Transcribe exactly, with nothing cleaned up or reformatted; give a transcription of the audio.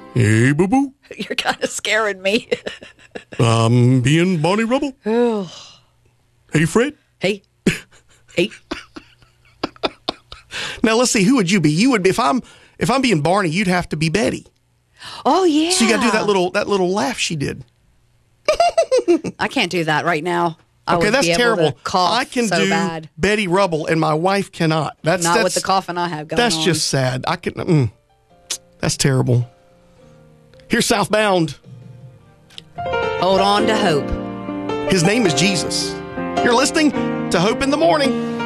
Hey, boo-boo. You're kind of scaring me. I'm being Barney Rubble. Hey, Fred. Hey. Hey. Now, let's see. Who would you be? You would be, if I'm if I'm being Barney, you'd have to be Betty. Oh, yeah. So you got to do that little that little laugh she did. I can't do that right now. I Okay, would that's be able terrible. to cough I can so do bad. Betty Rubble, and my wife cannot. That's Not that's, with the coughing I have going That's on. just sad. I can. Mm, that's terrible. Here's Southbound. Hold on to hope. His name is Jesus. You're listening to Hope in the Morning.